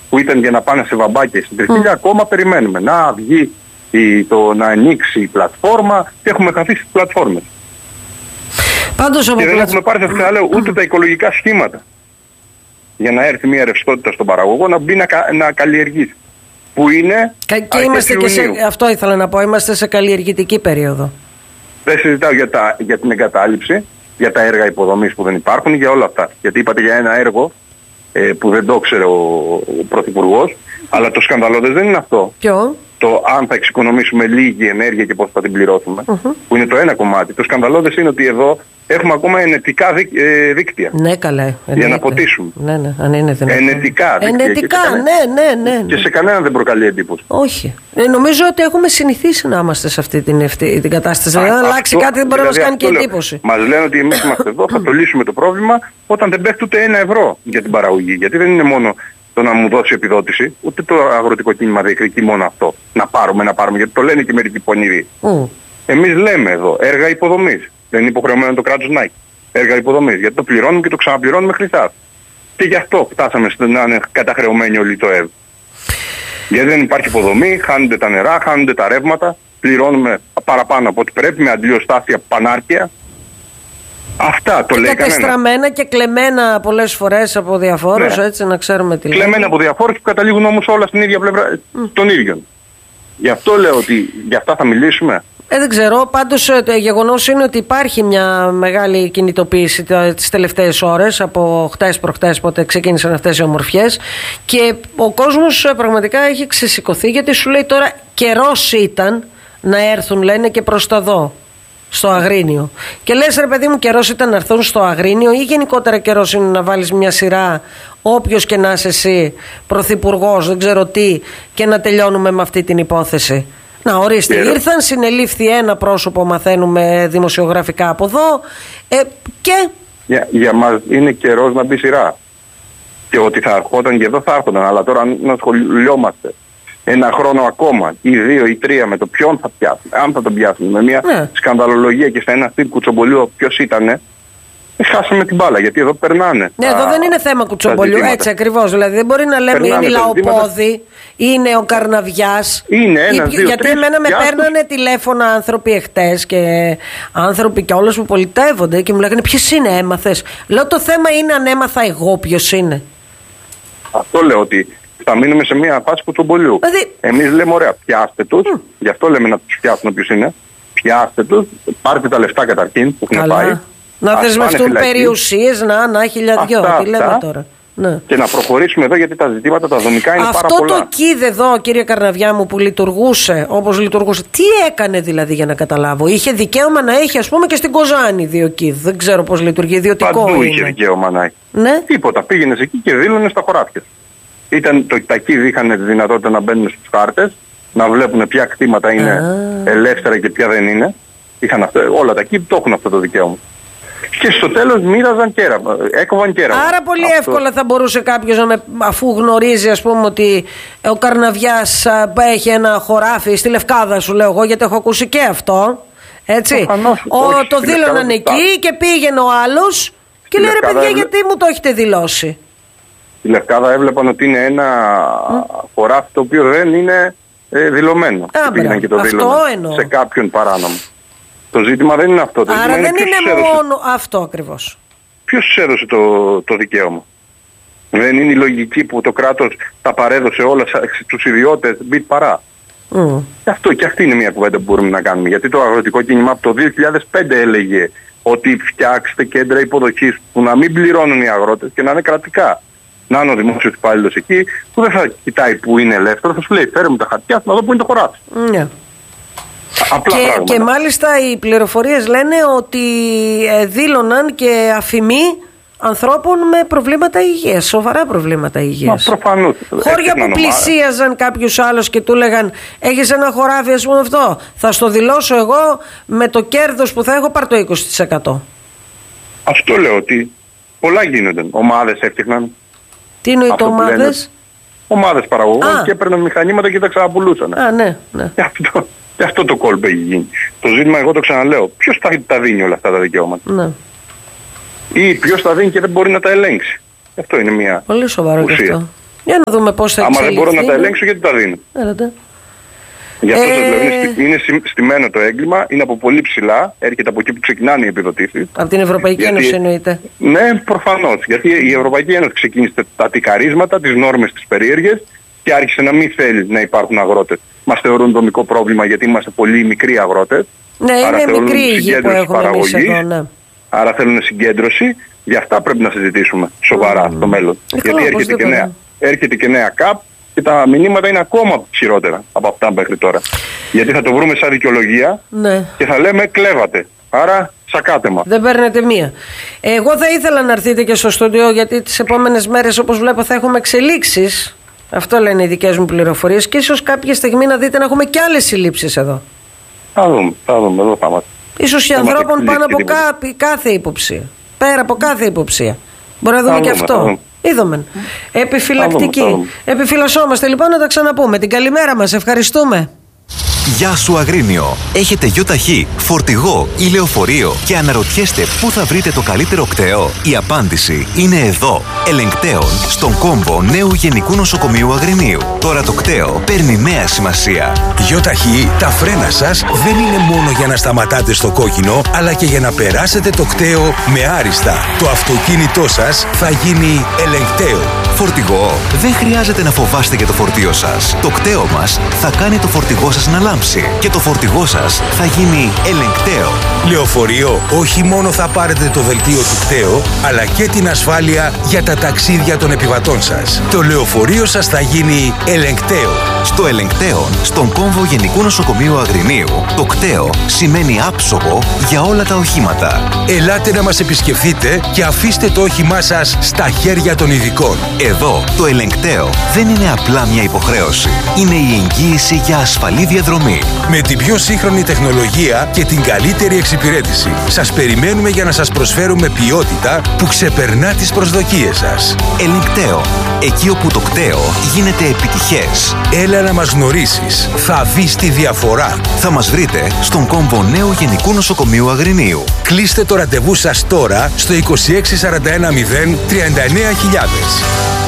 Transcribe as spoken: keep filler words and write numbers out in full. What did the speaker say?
που ήταν για να πάνε σε βαμπάκια στην Τριφύλια, mm. ακόμα περιμένουμε να βγει η, το, να ανοίξει η πλατφόρμα και έχουμε χαθεί στις πλατφόρμες. Πάντως, και δεν έχουμε πάρει, θα λέω, ούτε τα οικολογικά σχήματα για να έρθει μια ρευστότητα στον παραγωγό να μπει να, να καλλιεργήσει. Που είναι και, και είμαστε και σε, αυτό ήθελα να πω, είμαστε σε καλλιεργητική περίοδο. Δεν συζητάω για, τα, για την εγκατάλειψη, για τα έργα υποδομής που δεν υπάρχουν, για όλα αυτά. Γιατί είπατε για ένα έργο ε, που δεν το ξέρει ο, ο Πρωθυπουργός, αλλά το σκανδαλώδες δεν είναι αυτό. Ποιο? Το αν θα εξοικονομήσουμε λίγη ενέργεια και πώς θα την πληρώσουμε, uh-huh. που είναι το ένα κομμάτι. Το σκανδαλώδες είναι ότι εδώ έχουμε ακόμα ενετικά δίκ, ε, δίκτυα. Ναι, καλέ. Για να ποτίσουμε. Ναι, ναι, αν είναι δυνατόν. Ενετικά δίκτυα. Ενετικά, και ναι, ναι, ναι, ναι. Και σε κανέναν δεν προκαλεί εντύπωση. Όχι. Ε, νομίζω ότι έχουμε συνηθίσει να είμαστε σε αυτή την, ευθύ, την κατάσταση. Αν αλλάξει κάτι δεν μπορεί δηλαδή να μας κάνει και εντύπωση. Μας λένε ότι εμείς είμαστε εδώ, θα το λύσουμε το πρόβλημα όταν δεν πέφτει ούτε ένα ευρώ για την παραγωγή. Γιατί δεν είναι μόνο το να μου δώσει επιδότηση, ούτε το αγροτικό κίνημα διεκδικεί μόνο αυτό. Να πάρουμε, να πάρουμε, γιατί το λένε και μερικοί πονηροί. Mm. Εμείς λέμε εδώ έργα υποδομής. Δεν είναι υποχρεωμένο το κράτος να έχει έργα υποδομής. Γιατί το πληρώνουμε και το ξαναπληρώνουμε χρυσά. Και γι' αυτό φτάσαμε στο να είναι καταχρεωμένοι όλοι το ΕΒ. Γιατί δεν υπάρχει υποδομή, χάνονται τα νερά, χάνονται τα ρεύματα, πληρώνουμε παραπάνω από ό,τι πρέπει με αντιλιοστάθεια πανάρκεια. Αυτά το λέει κανένα. Κατεστραμμένα και κλεμμένα πολλές φορές από διαφόρους, ναι. Έτσι να ξέρουμε τι λέμε. Κλεμμένα από διαφόρους που καταλήγουν όμως όλα στην ίδια πλευρά mm. των ίδιων. Γι' αυτό λέω ότι για αυτά θα μιλήσουμε. Ε, δεν ξέρω, πάντως το γεγονός είναι ότι υπάρχει μια μεγάλη κινητοποίηση τις τελευταίες ώρες από χτες προχτές πότε ξεκίνησαν αυτές οι ομορφιές και ο κόσμος πραγματικά έχει ξεσηκωθεί γιατί σου λέει τώρα καιρός ήταν να έρθουν λένε και προς τα δω στο Αγρίνιο και λες ρε παιδί μου καιρός ήταν να έρθουν στο Αγρίνιο ή γενικότερα καιρός είναι να βάλεις μια σειρά όποιος και να είσαι εσύ πρωθυπουργός δεν ξέρω τι και να τελειώνουμε με αυτή την υπόθεση. Να ορίστε, yeah. ήρθαν, συνελήφθη ένα πρόσωπο, μαθαίνουμε δημοσιογραφικά από εδώ ε, και... Για, για μας είναι καιρός να μπει σειρά. Και ότι θα έρχονταν και εδώ θα έρχονταν, αλλά τώρα να ασχολιόμαστε ένα χρόνο ακόμα ή δύο ή τρία με το ποιον θα πιάσουμε, αν θα τον πιάσουμε, με μια yeah. σκανδαλολογία και σε ένα τύπο κουτσομπολιού ποιος ήτανε, χάσαμε την μπάλα γιατί εδώ περνάνε. Ναι, εδώ δεν είναι θέμα κουτσομπολιού, έτσι ακριβώς. Δηλαδή δεν μπορεί να λέμε περνάνε είναι η Λαοπόδη, είναι ο Καρναβιάς. Είναι ένα, ή, δύο, γιατί τρεις, εμένα με παίρνανε τηλέφωνα άνθρωποι εχθές και άνθρωποι και όλες που πολιτεύονται και μου λέγανε ποιος είναι, έμαθες. Λέω το θέμα είναι αν έμαθα εγώ ποιος είναι. Αυτό λέω ότι θα μείνουμε σε μια φάση κουτσομπολιού. Δηλαδή... Εμείς λέμε ωραία, πιάστε τους, mm. γι' αυτό λέμε να τους πιάσουμε ποιος είναι. Πιάστε τους, πάρτε τα λεφτά καταρχήν που έχουν πάει. Να δεσμευτούν περιουσίες, να, να, χιλιαδιό. Αυτά, τι λέμε αυτά, τώρα. Ναι. Και να προχωρήσουμε εδώ γιατί τα ζητήματα τα δομικά είναι αυτό πάρα πολλά. Αυτό το κίδ εδώ, κύριε Καρναβιά μου, που λειτουργούσε όπως λειτουργούσε, τι έκανε δηλαδή για να καταλάβω. Είχε δικαίωμα να έχει, ας πούμε, και στην Κοζάνη δύο κίδ. Δεν ξέρω πώς λειτουργεί, ιδιωτικό Παντού είναι. είχε δικαίωμα να έχει. Ναι. Τίποτα. Πήγαινε εκεί και δήλωνε στα χωράφια. Ήταν, το, τα κίδ είχαν τη δυνατότητα να μπαίνουν στους χάρτες, να βλέπουν ποια κτήματα είναι Α. ελεύθερα και ποια δεν είναι. Είχαν αυτό, όλα τα κίδ το έχουν αυτό το δικαίωμα. Και στο τέλος μοίραζαν κέραμα, έκοβαν κέραμα. Άρα πολύ αυτό... εύκολα θα μπορούσε κάποιος να με, αφού γνωρίζει ας πούμε ότι ο Καρναβιάς έχει ένα χωράφι στη Λευκάδα σου λέω εγώ γιατί έχω ακούσει και αυτό. Έτσι. Προφανώς, ο, όχι, το δήλωναν εκεί και πήγαινε ο άλλος και λέει ρε παιδιά έβλε... γιατί μου το έχετε δηλώσει. Στη Λευκάδα έβλεπαν ότι είναι ένα mm. χωράφι το οποίο δεν είναι ε, δηλωμένο. Α, και πήγαιναν και το δήλωναν σε κάποιον παράνομο. Το ζήτημα δεν είναι αυτό. Το Άρα είναι δεν είναι μόνο έδωσε... αυτό ακριβώς. Ποιος τους έδωσε το, το δικαίωμα. Δεν είναι η λογική που το κράτος τα παρέδωσε όλα στους ιδιώτες μπιτ παρά. Mm. Και, αυτό, και αυτή είναι μια κουβέντα που μπορούμε να κάνουμε. Γιατί το αγροτικό κίνημα από το δύο χιλιάδες πέντε έλεγε ότι φτιάξτε κέντρα υποδοχής που να μην πληρώνουν οι αγρότες και να είναι κρατικά. Να είναι ο δημόσιος υπάλληλος εκεί που δεν θα κοιτάει που είναι ελεύθερο, θα σου λέει φέρε μου τα χαρτιά να δω που είναι το χωράφι. Mm. Και, και μάλιστα οι πληροφορίες λένε ότι ε, δήλωναν και αφημί ανθρώπων με προβλήματα υγείας, σοβαρά προβλήματα υγείας. Μα προφανώς. Χώρια που πλησίαζαν κάποιους άλλους και του λέγαν έχεις ένα χωράφι ας πούμε αυτό, θα στο δηλώσω εγώ με το κέρδος που θα έχω πάρ' το είκοσι τοις εκατό. Αυτό λέω ότι πολλά γίνονται. Ομάδες έφτιαχναν. Τι εννοείται ομάδες? Ομάδες παραγωγών και έπαιρναν μηχανήματα και τα ξαναπουλούσαν. Α, ναι, ναι. Και αυτό, και αυτό το κόλπο έχει γίνει. Το ζήτημα εγώ το ξαναλέω. Ποιος τα, τα δίνει όλα αυτά τα δικαιώματα? Ναι. Ή ποιος τα δίνει και δεν μπορεί να τα ελέγξει. Αυτό είναι μια πολύ σοβαρό ουσία. Αυτό. Για να δούμε πώς θα Άμα εξελιχθεί. δεν μπορώ να τα ελέγξω, γιατί τα δίνω. Έλατε. Γι' αυτό Ε... δηλαδή είναι, είναι στημένο το έγκλημα, είναι από πολύ ψηλά, έρχεται από εκεί που ξεκινάνε οι επιδοτήσεις. Από την Ευρωπαϊκή γιατί... Ένωση εννοείται. Ναι, προφανώς. Γιατί η Ευρωπαϊκή Ένωση ξεκίνησε τα τικαρίσματα, τις νόρμες τις περίεργες και άρχισε να μην θέλει να υπάρχουν αγρότες. Μας θεωρούν δομικό πρόβλημα γιατί είμαστε πολύ μικροί αγρότες. Ναι, άρα είναι μικρή η γη που έχουμε εμείς εδώ, ναι. Άρα θέλουν συγκέντρωση, γι' αυτά πρέπει να συζητήσουμε σοβαρά mm. στο μέλλον. Ε, γιατί καλά, έρχεται και, νέα, έρχεται και νέα ΚΑΠ και τα μηνύματα είναι ακόμα χειρότερα από αυτά μέχρι τώρα. Γιατί θα το βρούμε σαν δικαιολογία ναι. και θα λέμε κλέβατε. Άρα σακάτε μα. Δεν παίρνετε μία. Εγώ θα ήθελα να έρθετε και στο στούντιο, γιατί τις επόμενες μέρες, όπως βλέπω, θα έχουμε εξελίξεις. Αυτό λένε οι δικές μου πληροφορίες. Και ίσως κάποια στιγμή να δείτε να έχουμε και άλλες συλλήψεις εδώ. Θα δούμε, θα δούμε, εδώ θα είμαστε. Ίσως και ανθρώπων πάνω από κά, κάθε υποψία. Πέρα από κάθε υποψία. Μπορεί να δούμε και αυτό. Είδαμε. Επιφυλακτική. Επιφυλασσόμαστε λοιπόν, να τα ξαναπούμε. Την καλημέρα μας. Ευχαριστούμε. Γεια σου Αγρίνιο. Έχετε ΙΟΤΑΧΗ, φορτηγό ή λεωφορείο και αναρωτιέστε πού θα βρείτε το καλύτερο κτέο? Η απάντηση είναι εδώ. Ελεγκτέων, στον κόμβο νέου Γενικού Νοσοκομείου Αγρινίου. Τώρα το κτέο παίρνει νέα σημασία. ΙΟΤΑΧΗ, τα φρένα σας δεν είναι μόνο για να σταματάτε στο κόκκινο, αλλά και για να περάσετε το κτέο με άριστα. Το αυτοκίνητό σας θα γίνει ελεγκτέο. Φορτηγό, δεν χρειάζεται να φοβάστε για το φορτίο σας. Το κτέο μας θα κάνει το φορτηγό σας να λάμψει και το φορτηγό σας θα γίνει ελεγκτέο. Λεωφορείο, όχι μόνο θα πάρετε το δελτίο του κτέο, αλλά και την ασφάλεια για τα ταξίδια των επιβατών σας. Το λεωφορείο σας θα γίνει ελεγκτέο. Στο ελεγκτέο, στον κόμβο Γενικού Νοσοκομείου Αγρινίου, το κτέο σημαίνει άψογο για όλα τα οχήματα. Ελάτε να μας επισκεφθείτε και αφήστε το όχημά σας στα χέρια των ειδικών. Εδώ, το ελεγκτέο δεν είναι απλά μια υποχρέωση. Είναι η εγγύηση για ασφαλή διαδρομή. Με την πιο σύγχρονη τεχνολογία και την καλύτερη εξυπηρέτηση. Σας περιμένουμε για να σας προσφέρουμε ποιότητα που ξεπερνά τις προσδοκίες σας. Ελεγκτέο. Εκεί όπου το κτέο γίνεται επιτυχές. Έλα να μας γνωρίσεις. Θα δεις τη διαφορά. Θα μας βρείτε στον κόμβο νέου Γενικού Νοσοκομείου Αγρινίου. Κλείστε το ραντεβού σας τώρα στο είκοσι έξι σαράντα ένα μηδέν τριάντα εννέα χιλιάδες.